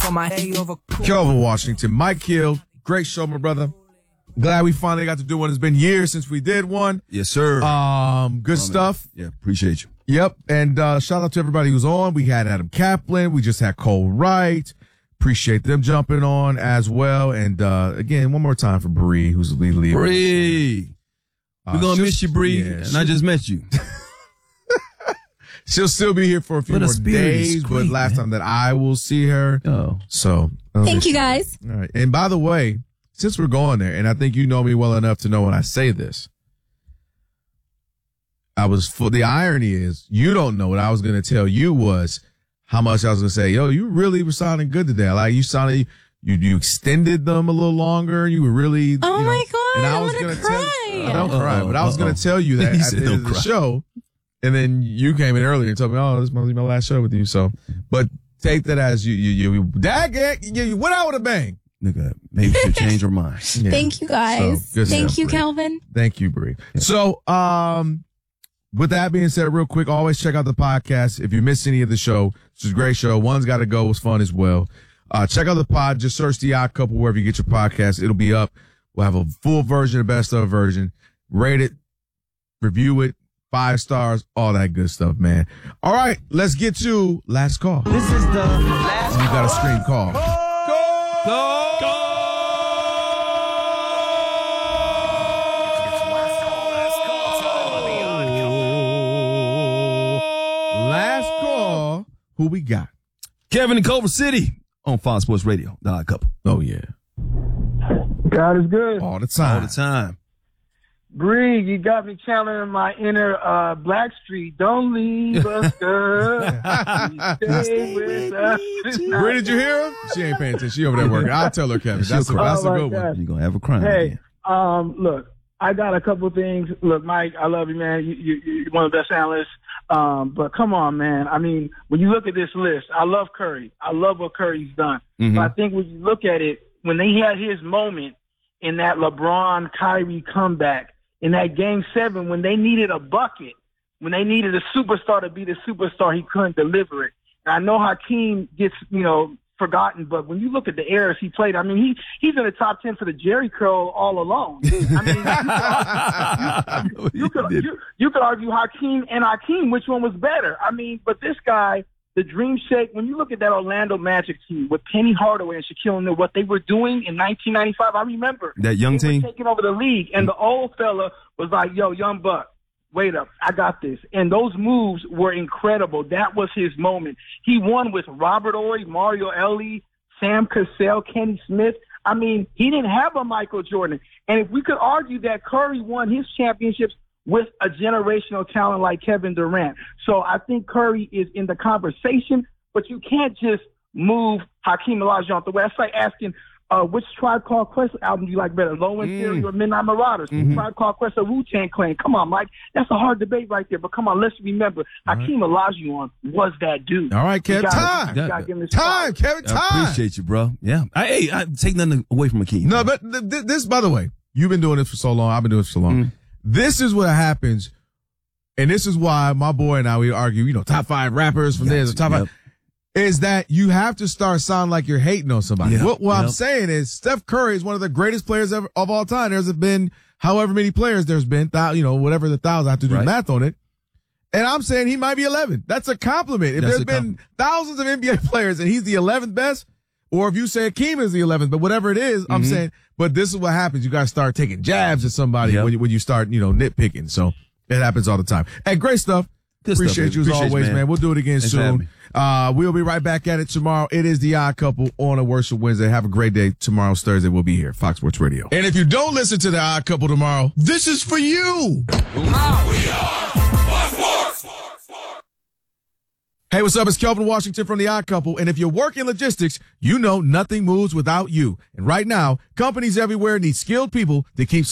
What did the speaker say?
Kelvin Washington, Mike Hill, great show, my brother. Glad we finally got to do one. It's been years since we did one. Yes, sir. Good stuff. Yeah, appreciate you. Yep. And shout out to everybody who's on. We had Adam Kaplan. We just had Cole Wright. Appreciate them jumping on as well. And again, one more time for Bree, who's the lead. Bree. We're going to miss you, Bree. Yeah, and I just met you. She'll still be here for a few more days, but last time that I will see her. Oh. So. Thank you, guys. All right. And by the way, since we're going there, and I think you know me well enough to know when I say this, the irony is, you don't know what I was going to tell you was how much I was going to say, yo, you really were sounding good today. Like, you sounded, you extended them a little longer. You were really, oh my God, and I was going to cry. Don't cry, but I was going to tell you that at the end of the show. And then you came in earlier and told me, oh, this must be my last show with you. So, but take that as you went out with a bang. Nigga, maybe you should change your mind. Yeah. Thank you, guys. So, Thank you, Kelvin. Thank you, Bree. Yeah. So, with that being said, real quick, always check out the podcast. If you miss any of the show, it's a great show. One's Got to Go was fun as well. Check out the pod. Just search The Odd Couple wherever you get your podcast. It'll be up. We'll have a full version, a best of version. Rate it, review it, 5 stars, all that good stuff, man. All right, let's get to last call. This is the last call. You got to scream call. Last call. Who we got? Kevin in Culver City on Fox Sports Radio. The Odd Couple. Oh, yeah. God is good. All the time. All the time. Bree, you got me channeling my inner Blackstreet. Don't leave us, girl. Stay with us. Bree, did you hear him? She ain't paying attention. She over there working. I'll tell her, Kevin. That's a good one. You're going to have a crime. Hey, look, I got a couple things. Look, Mike, I love you, man. You're one of the best analysts. But come on, man. I mean, when you look at this list, I love Curry. I love what Curry's done. Mm-hmm. But I think when you look at it, when he had his moment in that LeBron-Kyrie comeback, in that Game 7, when they needed a bucket, when they needed a superstar to be the superstar, he couldn't deliver it. And I know Hakeem gets, forgotten, but when you look at the eras he played, I mean, he's in the top 10 for the Jerry curl all alone. I mean, you could argue Hakeem, which one was better? I mean, but this guy, the Dream Shake, when you look at that Orlando Magic team with Penny Hardaway and Shaquille O'Neal, what they were doing in 1995, I remember. That young team? Taking over the league, and the old fella was like, yo, young buck, wait up, I got this. And those moves were incredible. That was his moment. He won with Robert Horry, Mario Elie, Sam Cassell, Kenny Smith. I mean, he didn't have a Michael Jordan. And if we could argue that Curry won his championships with a generational talent like Kevin Durant. So I think Curry is in the conversation, but you can't just move Hakeem Olajuwon the way. That's like asking, which Tribe Called Quest album do you like better, Low End Theory or Midnight Marauders? Tribe Called Quest or Wu-Tang Clan? Come on, Mike. That's a hard debate right there, but come on, let's remember, Hakeem Olajuwon was that dude. All right, Kevin. Time, Kevin, time. I appreciate you, bro. Yeah. I take nothing away from Hakeem. No, but this, by the way, you've been doing this for so long. I've been doing this for so long. This is what happens, and this is why my boy and I, we argue, top 5 rappers from there, top 5, is that you have to start sounding like you're hating on somebody. What I'm saying is Steph Curry is one of the greatest players of all time. There's been however many players there's been, whatever the thousand, I have to do math on it. And I'm saying he might be 11. That's a compliment. If there's been thousands of NBA players and he's the 11th best, or if you say Hakeem is the 11th, but whatever it is, I'm saying, but this is what happens. You got to start taking jabs at somebody when you start, nitpicking. So it happens all the time. Hey, great stuff. Appreciate you as always, man. We'll do it again soon. We'll be right back at it tomorrow. It is The Odd Couple on a Worship Wednesday. Have a great day. Tomorrow's Thursday. We'll be here. Fox Sports Radio. And if you don't listen to The Odd Couple tomorrow, this is for you. We are Fox Sports. Hey, what's up? It's Kelvin Washington from The Odd Couple. And if you work in logistics, you know nothing moves without you. And right now, companies everywhere need skilled people to keep